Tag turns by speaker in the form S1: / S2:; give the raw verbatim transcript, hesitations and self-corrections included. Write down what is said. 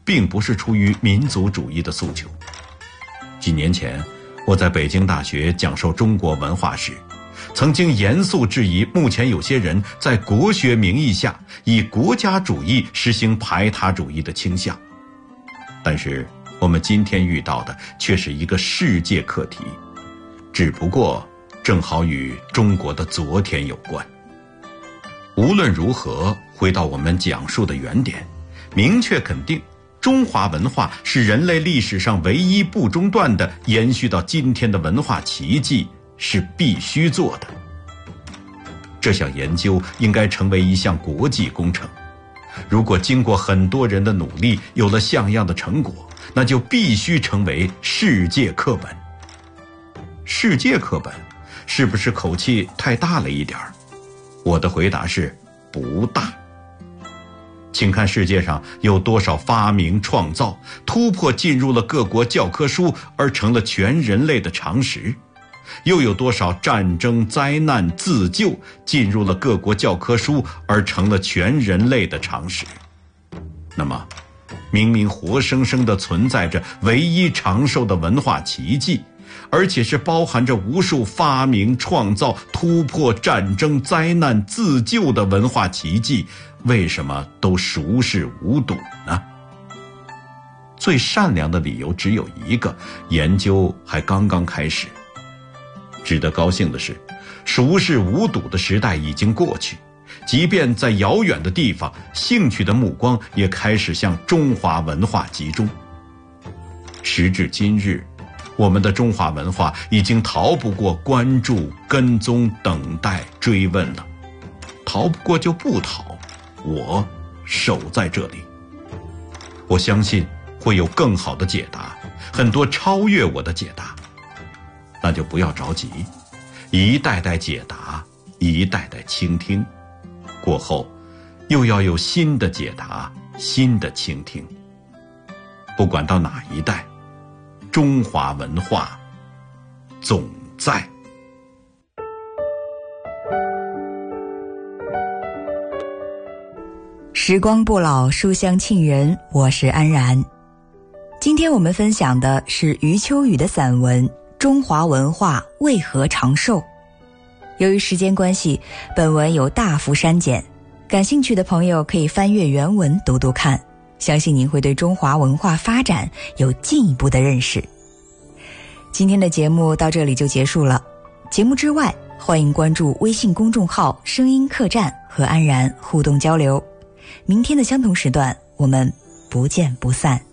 S1: 并不是出于民族主义的诉求。几年前，我在北京大学讲授中国文化时，曾经严肃质疑目前有些人在国学名义下以国家主义实行排他主义的倾向。但是我们今天遇到的却是一个世界课题，只不过正好与中国的昨天有关。无论如何，回到我们讲述的原点，明确肯定中华文化是人类历史上唯一不中断的延续到今天的文化奇迹，是必须做的。这项研究应该成为一项国际工程，如果经过很多人的努力有了像样的成果，那就必须成为世界课本。世界课本是不是口气太大了一点儿？我的回答是不大。请看世界上有多少发明创造突破进入了各国教科书而成了全人类的常识，又有多少战争灾难自救进入了各国教科书而成了全人类的常识。那么明明活生生地存在着唯一长寿的文化奇迹，而且是包含着无数发明创造突破战争灾难自救的文化奇迹，为什么都熟视无睹呢？最善良的理由只有一个，研究还刚刚开始。值得高兴的是，熟视无睹的时代已经过去，即便在遥远的地方，兴趣的目光也开始向中华文化集中。时至今日，我们的中华文化已经逃不过关注、跟踪、等待、追问了。逃不过就不逃，我守在这里。我相信会有更好的解答，很多超越我的解答。那就不要着急，一代代解答，一代代倾听，过后又要有新的解答，新的倾听。不管到哪一代，中华文化总在。
S2: 时光不老，书香沁人，我是安然。今天我们分享的是余秋雨的散文《中华文化为何长寿》。由于时间关系，本文有大幅删减，感兴趣的朋友可以翻阅原文读读看，相信您会对中华文化发展有进一步的认识。今天的节目到这里就结束了，节目之外，欢迎关注微信公众号声音客栈和安然互动交流。明天的相同时段，我们不见不散。